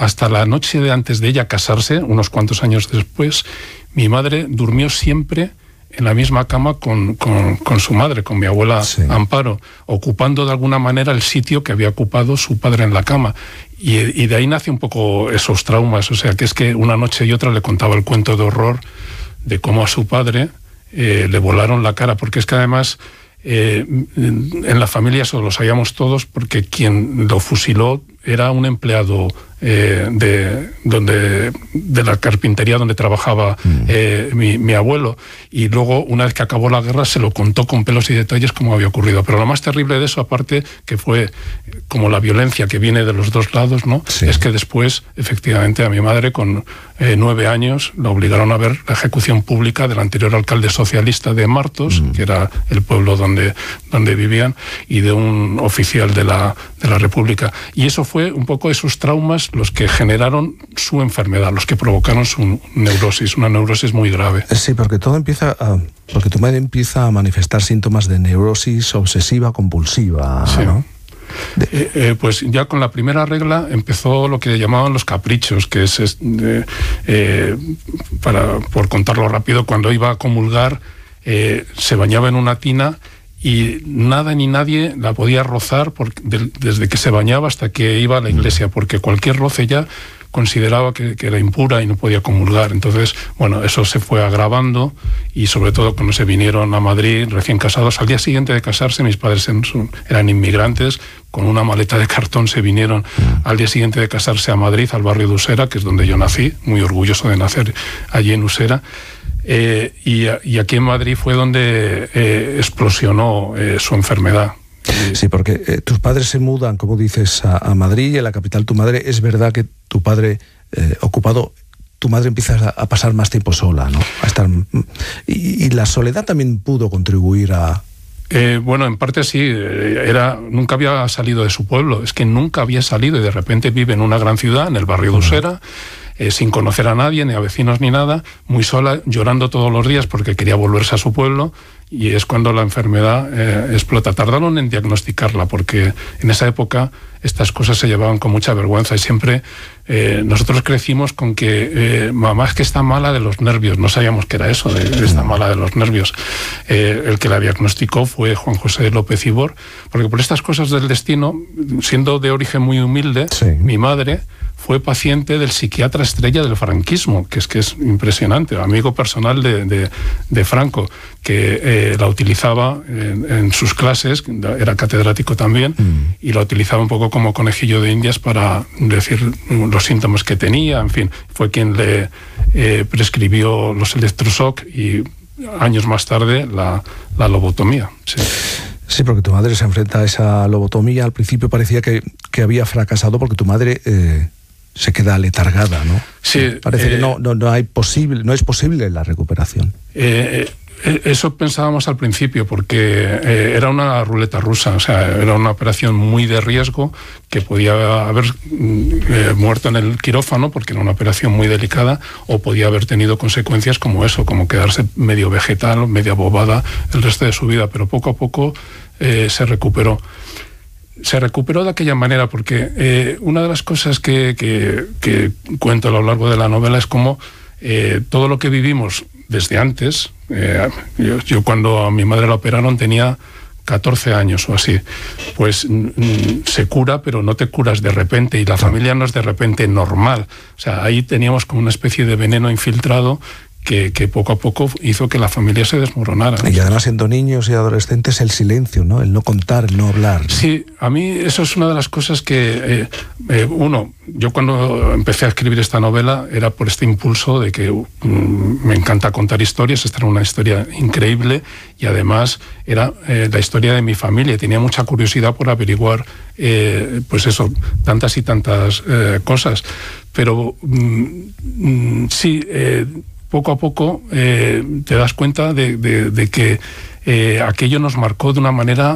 hasta la noche de antes de ella casarse, unos cuantos años después, mi madre durmió siempre en la misma cama con su madre, con mi abuela Amparo, ocupando de alguna manera el sitio que había ocupado su padre en la cama. Y de ahí nace un poco esos traumas. O sea, que es que una noche y otra le contaba el cuento de horror de cómo a su padre le volaron la cara, porque es que además en la familia eso lo sabíamos todos, porque quien lo fusiló era un empleado de la carpintería donde trabajaba mi abuelo, y luego una vez que acabó la guerra se lo contó con pelos y detalles cómo había ocurrido. Pero lo más terrible de eso, aparte que fue como la violencia que viene de los dos lados, ¿no? Sí. Es que después efectivamente a mi madre con 9 años la obligaron a ver la ejecución pública del anterior alcalde socialista de Martos, que era el pueblo donde vivían, y de un oficial de la República. Y eso fue un poco esos traumas los que generaron su enfermedad, los que provocaron su neurosis, una neurosis muy grave. Sí, porque todo empieza porque tu madre empieza a manifestar síntomas de neurosis obsesiva compulsiva, sí, ¿no? Pues ya con la primera regla empezó lo que llamaban los caprichos, que es, por contarlo rápido, cuando iba a comulgar se bañaba en una tina y nada ni nadie la podía rozar desde que se bañaba hasta que iba a la iglesia, porque cualquier roce ya consideraba que era impura y no podía comulgar. Entonces, bueno, eso se fue agravando, y sobre todo cuando se vinieron a Madrid recién casados, al día siguiente de casarse, mis padres eran inmigrantes, con una maleta de cartón se vinieron al día siguiente de casarse a Madrid, al barrio de Usera, que es donde yo nací, muy orgulloso de nacer allí en Usera. Y aquí en Madrid fue donde explosionó su enfermedad. Sí, porque tus padres se mudan, como dices, a Madrid, y en la capital tu madre. Es verdad que tu padre ocupado, tu madre empieza a pasar más tiempo sola, ¿no? A estar, y la soledad también pudo contribuir a... Bueno, en parte sí. Nunca había salido de su pueblo, es que nunca había salido, y de repente vive en una gran ciudad, en el barrio de Usera, sin conocer a nadie, ni a vecinos ni nada, muy sola, llorando todos los días porque quería volverse a su pueblo, y es cuando la enfermedad explota. Tardaron en diagnosticarla porque en esa época estas cosas se llevaban con mucha vergüenza, y siempre nosotros crecimos con que mamá es que está mala de los nervios. No sabíamos qué era eso de está mala de los nervios. El que la diagnosticó fue Juan José López Ibor, porque por estas cosas del destino, siendo de origen muy humilde, mi madre fue paciente del psiquiatra estrella del franquismo, que es impresionante, amigo personal de Franco, que la utilizaba en sus clases, era catedrático también, y la utilizaba un poco como conejillo de indias para decir los síntomas que tenía. En fin, fue quien le prescribió los electroshock y años más tarde la lobotomía. Sí. Sí, porque tu madre se enfrenta a esa lobotomía. Al principio parecía que había fracasado porque tu madre se queda letargada, ¿no? Sí. Parece que no es posible la recuperación. Eso pensábamos al principio, porque era una ruleta rusa, o sea, era una operación muy de riesgo, que podía haber muerto en el quirófano porque era una operación muy delicada, o podía haber tenido consecuencias como eso, como quedarse medio vegetal, media bobada el resto de su vida. Pero poco a poco se recuperó. Se recuperó de aquella manera porque una de las cosas que cuento a lo largo de la novela es cómo todo lo que vivimos desde antes, yo cuando a mi madre la operaron tenía 14 años o así, pues se cura, pero no te curas de repente, y la familia no es de repente normal. O sea, ahí teníamos como una especie de veneno infiltrado que poco a poco hizo que la familia se desmoronara. Y además, siendo niños y adolescentes, el silencio, ¿no? El no contar, el no hablar, ¿no? Sí, a mí eso es una de las cosas que... yo cuando empecé a escribir esta novela era por este impulso de que me encanta contar historias. Esta era una historia increíble, y además era la historia de mi familia. Tenía mucha curiosidad por averiguar, pues eso, tantas y tantas cosas. Pero sí... poco a poco te das cuenta de que aquello nos marcó de una manera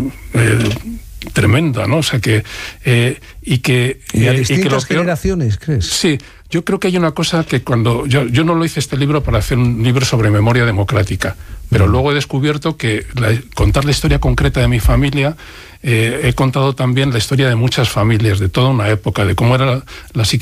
tremenda, ¿no? O sea que... y a distintas generaciones, ¿crees? Sí, yo creo que hay una cosa que cuando... Yo no lo hice este libro para hacer un libro sobre memoria democrática, pero luego he descubierto que contar la historia concreta de mi familia, he contado también la historia de muchas familias, de toda una época, de cómo era la